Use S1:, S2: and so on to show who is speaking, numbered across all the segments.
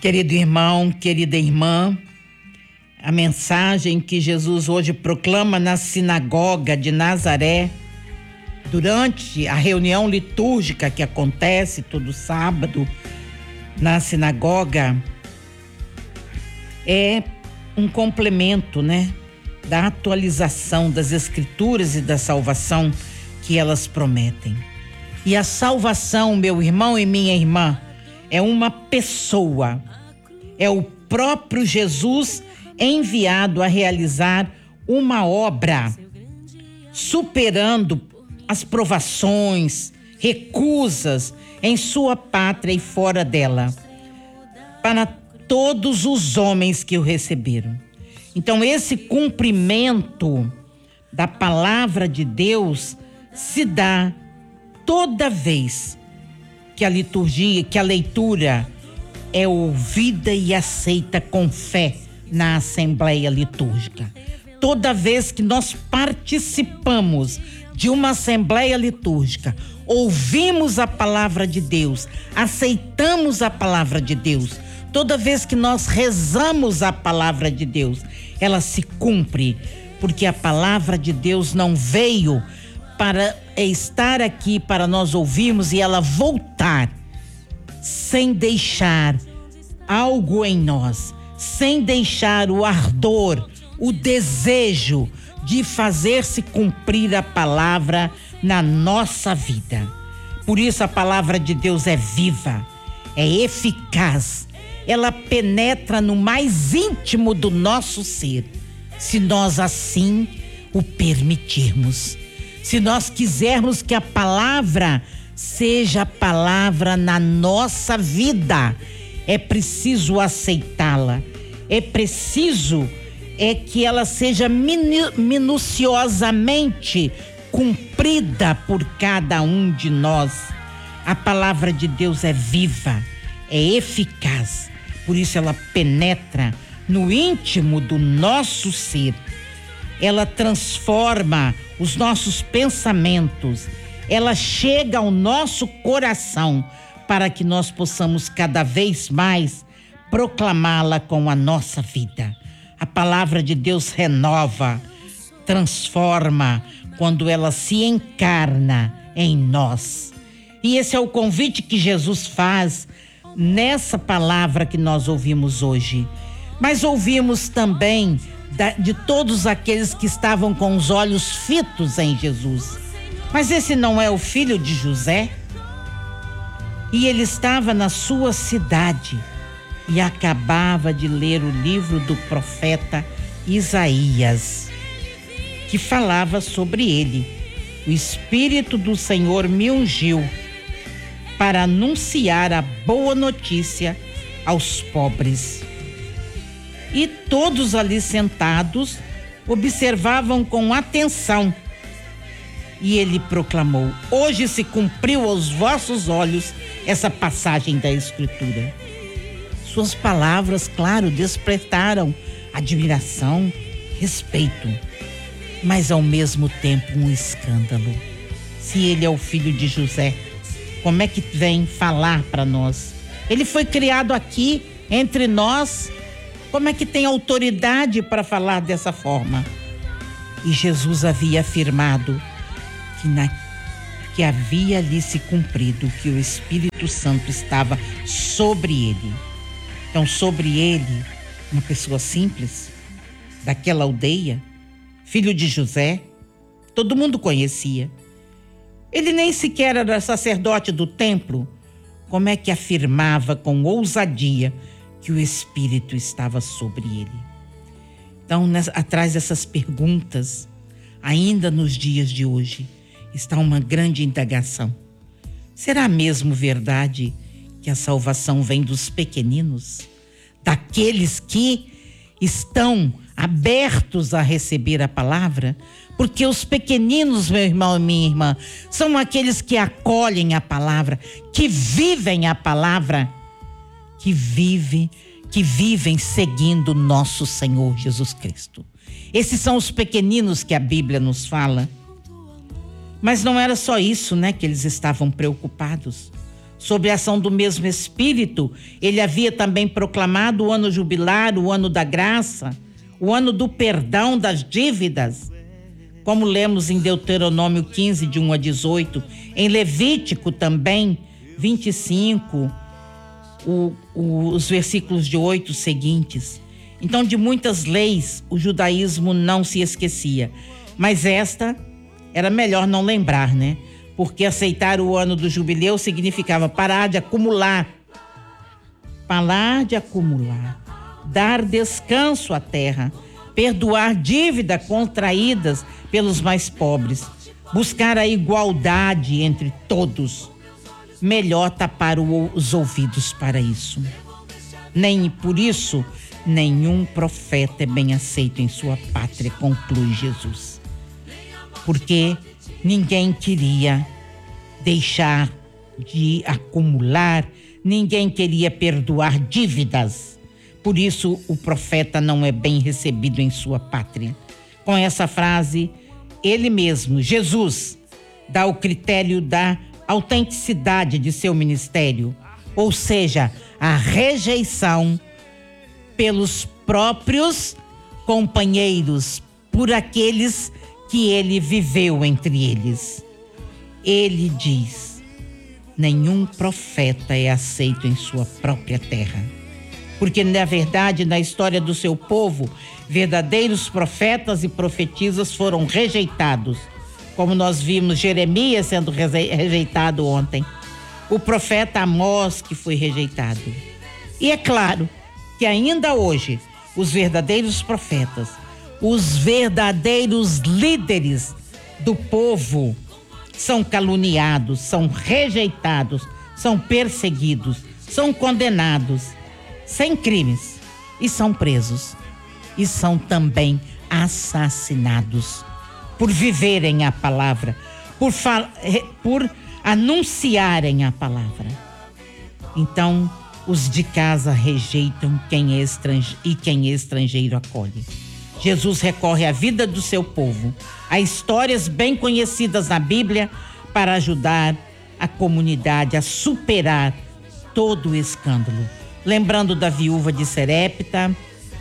S1: Querido irmão, querida irmã, a mensagem que Jesus hoje proclama na sinagoga de Nazaré, durante a reunião litúrgica que acontece todo sábado na sinagoga, é um complemento, da atualização das Escrituras e da salvação que elas prometem. E a salvação, meu irmão e minha irmã, é uma pessoa, é o próprio Jesus enviado a realizar uma obra, superando as provações, recusas em sua pátria e fora dela, para todos os homens que o receberam. Então, esse cumprimento da palavra de Deus se dá toda vez que a liturgia, que a leitura é ouvida e aceita com fé na Assembleia Litúrgica. Toda vez que nós participamos de uma Assembleia Litúrgica, ouvimos a palavra de Deus, aceitamos a palavra de Deus, toda vez que nós rezamos a palavra de Deus, ela se cumpre, porque a palavra de Deus não veio para estar aqui para nós ouvirmos e ela voltar sem deixar algo em nós, sem deixar o ardor, o desejo de fazer-se cumprir a palavra na nossa vida. Por isso a palavra de Deus é viva, é eficaz, ela penetra no mais íntimo do nosso ser, se nós assim o permitirmos. Se nós quisermos que a palavra seja a palavra na nossa vida, é preciso aceitá-la, é preciso que ela seja minuciosamente cumprida por cada um de nós. A palavra de Deus é viva, é eficaz, por isso ela penetra no íntimo do nosso ser. Ela transforma os nossos pensamentos, ela chega ao nosso coração para que nós possamos cada vez mais proclamá-la com a nossa vida. A palavra de Deus renova, transforma quando ela se encarna em nós. E esse é o convite que Jesus faz nessa palavra que nós ouvimos hoje. Mas ouvimos também de todos aqueles que estavam com os olhos fitos em Jesus. Mas esse não é o filho de José? E ele estava na sua cidade e acabava de ler o livro do profeta Isaías, que falava sobre ele. O Espírito do Senhor me ungiu para anunciar a boa notícia aos pobres. E todos ali sentados observavam com atenção. E ele proclamou: hoje se cumpriu aos vossos olhos essa passagem da Escritura. Suas palavras, claro, despertaram admiração, respeito, mas ao mesmo tempo um escândalo. Se ele é o filho de José, como é que vem falar para nós? Ele foi criado aqui entre nós. Como é que tem autoridade para falar dessa forma? E Jesus havia afirmado que havia ali se cumprido, que o Espírito Santo estava sobre ele. Então, sobre ele, uma pessoa simples, daquela aldeia, filho de José, todo mundo conhecia. Ele nem sequer era sacerdote do templo. Como é que afirmava com ousadia que o Espírito estava sobre ele? Então, atrás dessas perguntas, ainda nos dias de hoje, está uma grande indagação. Será mesmo verdade que a salvação vem dos pequeninos? Daqueles que estão abertos a receber a palavra? Porque os pequeninos, meu irmão e minha irmã, são aqueles que acolhem a palavra, que vivem a palavra, que vivem seguindo nosso Senhor Jesus Cristo. Esses são os pequeninos que a Bíblia nos fala. Mas não era só isso, que eles estavam preocupados. Sob a ação do mesmo Espírito, ele havia também proclamado o ano jubilar, o ano da graça, o ano do perdão das dívidas, como lemos em Deuteronômio 15, de 1 a 18, em Levítico também, 25, os versículos de 8 seguintes. Então, de muitas leis, o judaísmo não se esquecia, mas esta era melhor não lembrar, né? Porque aceitar o ano do jubileu significava parar de acumular, dar descanso à terra, perdoar dívidas contraídas pelos mais pobres, buscar a igualdade entre todos. Melhor tapar os ouvidos para isso. Nem por isso, nenhum profeta é bem aceito em sua pátria, conclui Jesus. Porque ninguém queria deixar de acumular, ninguém queria perdoar dívidas. Por isso, o profeta não é bem recebido em sua pátria. Com essa frase, ele mesmo, Jesus, dá o critério da autenticidade de seu ministério, ou seja, a rejeição pelos próprios companheiros, por aqueles que ele viveu entre eles. Ele diz: nenhum profeta é aceito em sua própria terra. Porque, na verdade, na história do seu povo, verdadeiros profetas e profetisas foram rejeitados, como nós vimos Jeremias sendo rejeitado ontem, o profeta Amós que foi rejeitado. E é claro que ainda hoje, os verdadeiros profetas, os verdadeiros líderes do povo são caluniados, são rejeitados, são perseguidos, são condenados, sem crimes, e são presos, e são também assassinados por viverem a palavra, por anunciarem a palavra. Então, os de casa rejeitam quem é estrangeiro acolhe. Jesus recorre à vida do seu povo, a histórias bem conhecidas na Bíblia, para ajudar a comunidade a superar todo o escândalo. Lembrando da viúva de Serepta,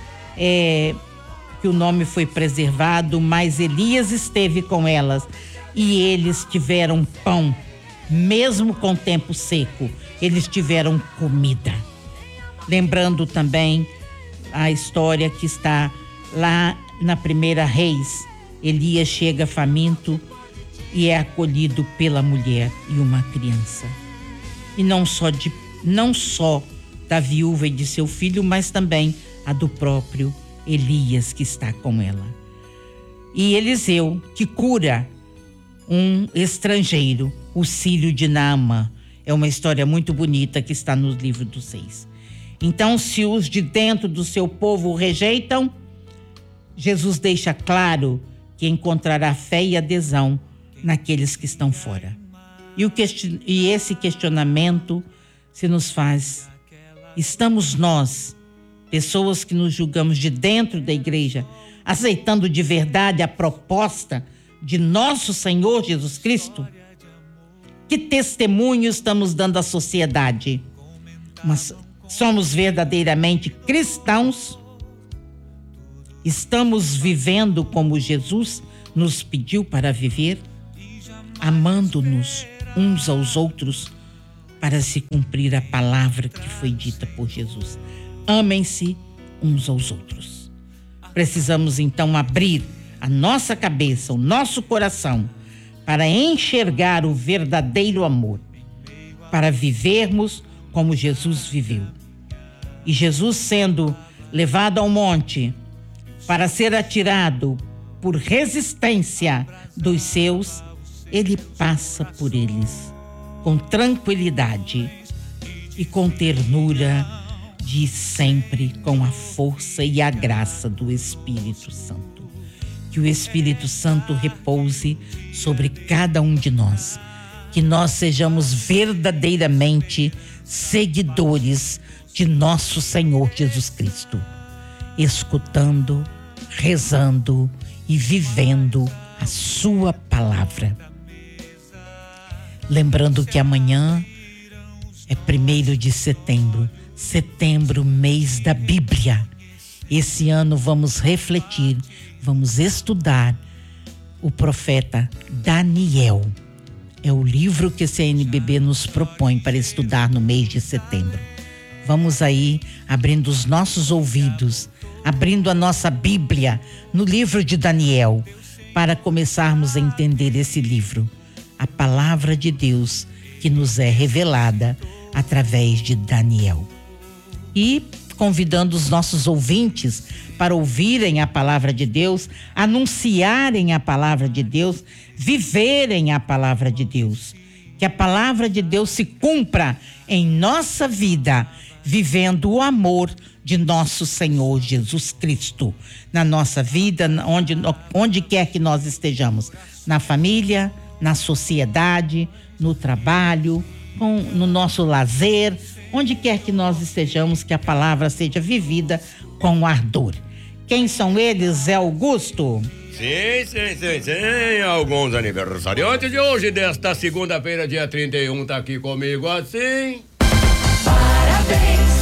S1: que o nome foi preservado, mas Elias esteve com elas e eles tiveram pão, mesmo com tempo seco, eles tiveram comida. Lembrando também a história que está lá na 1 Reis, Elias chega faminto e é acolhido pela mulher e uma criança. E não só da viúva e de seu filho, mas também a do próprio Elias que está com ela. E Eliseu, que cura um estrangeiro, o filho de Naamã. É uma história muito bonita que está no livro dos 6. Então, se os de dentro do seu povo o rejeitam, Jesus deixa claro que encontrará fé e adesão naqueles que estão fora. E esse questionamento se nos faz: estamos nós, pessoas que nos julgamos de dentro da igreja, aceitando de verdade a proposta de nosso Senhor Jesus Cristo? Que testemunho estamos dando à sociedade? Mas somos verdadeiramente cristãos? Estamos vivendo como Jesus nos pediu para viver? Amando-nos uns aos outros para se cumprir a palavra que foi dita por Jesus. Amem-se uns aos outros. Precisamos então abrir a nossa cabeça, o nosso coração, para enxergar o verdadeiro amor, para vivermos como Jesus viveu. E Jesus, sendo levado ao monte para ser atirado por resistência dos seus, ele passa por eles com tranquilidade e com ternura, de sempre com a força e a graça do Espírito Santo. Que o Espírito Santo repouse sobre cada um de nós, que nós sejamos verdadeiramente seguidores de nosso Senhor Jesus Cristo, escutando, rezando e vivendo a sua palavra. Lembrando que amanhã É 1º de setembro. Setembro, mês da Bíblia. Esse ano vamos refletir, vamos estudar o profeta Daniel. É o livro que a CNBB nos propõe para estudar no mês de setembro. Vamos aí abrindo os nossos ouvidos, abrindo a nossa Bíblia no livro de Daniel, para começarmos a entender esse livro, a palavra de Deus que nos é revelada através de Daniel. E convidando os nossos ouvintes para ouvirem a palavra de Deus, anunciarem a palavra de Deus, viverem a palavra de Deus. Que a palavra de Deus se cumpra em nossa vida, vivendo o amor de nosso Senhor Jesus Cristo na nossa vida, onde quer que nós estejamos, na família, na sociedade, no trabalho, no nosso lazer, onde quer que nós estejamos, que a palavra seja vivida com ardor. Quem são eles, Zé Augusto?
S2: Sim. Alguns aniversariantes de hoje, desta segunda-feira, dia 31, tá aqui comigo assim.
S3: Parabéns.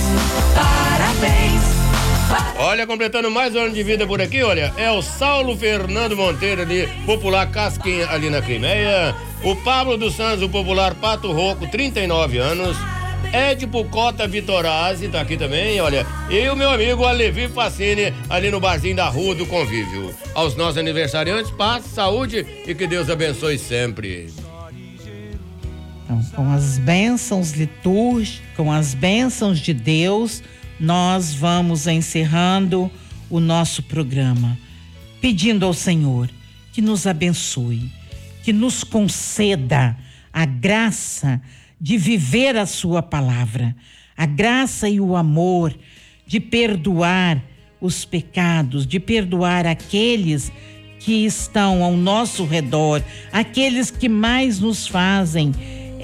S2: Olha, completando mais um ano de vida por aqui, olha, é o Saulo Fernando Monteiro ali, popular Casquinha ali na Crimeia. O Pablo dos Santos, o popular Pato Roco, 39 anos. Edipo Cota Vitorazzi tá aqui também, olha. E o meu amigo Alevi Facine, ali no barzinho da Rua do Convívio. Aos nossos aniversariantes, paz, saúde e que Deus abençoe sempre.
S1: Então, com as bênçãos litúrgicas, com as bênçãos de Deus, nós vamos encerrando o nosso programa, pedindo ao Senhor que nos abençoe, que nos conceda a graça de viver a sua palavra, a graça e o amor de perdoar os pecados, de perdoar aqueles que estão ao nosso redor, aqueles que mais nos fazem,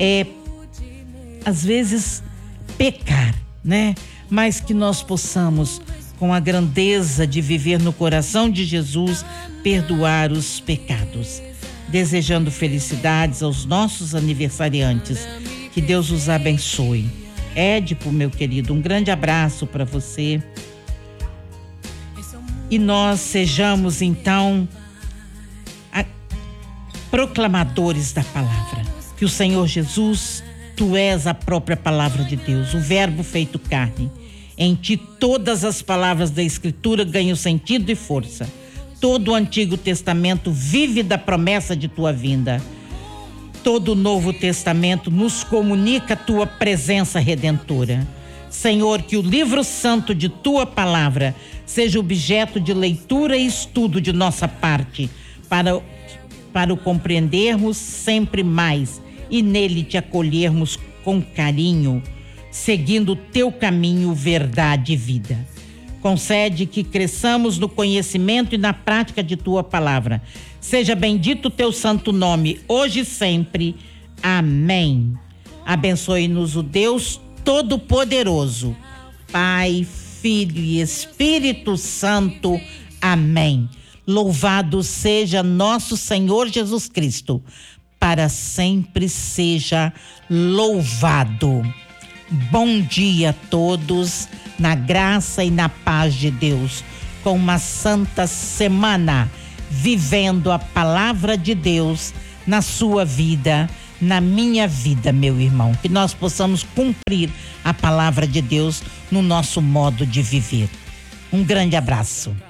S1: às vezes, pecar, né? Mas que nós possamos, com a grandeza de viver no coração de Jesus, perdoar os pecados. Desejando felicidades aos nossos aniversariantes. Que Deus os abençoe. Édipo, meu querido, um grande abraço para você. E nós sejamos, então, proclamadores da palavra. Que o Senhor Jesus, tu és a própria palavra de Deus, o verbo feito carne. Em ti todas as palavras da Escritura ganham sentido e força. Todo o Antigo Testamento vive da promessa de tua vinda. Todo o Novo Testamento nos comunica a tua presença redentora. Senhor, que o livro santo de tua palavra seja objeto de leitura e estudo de nossa parte, para o compreendermos sempre mais e nele te acolhermos com carinho, seguindo o teu caminho, verdade e vida. Concede que cresçamos no conhecimento e na prática de tua palavra. Seja bendito o teu santo nome, hoje e sempre. Amém. Abençoe-nos o Deus Todo-Poderoso, Pai, Filho e Espírito Santo. Amém. Louvado seja nosso Senhor Jesus Cristo. Para sempre seja louvado. Bom dia a todos, na graça e na paz de Deus, com uma santa semana, vivendo a palavra de Deus na sua vida, na minha vida, meu irmão. Que nós possamos cumprir a palavra de Deus no nosso modo de viver. Um grande abraço.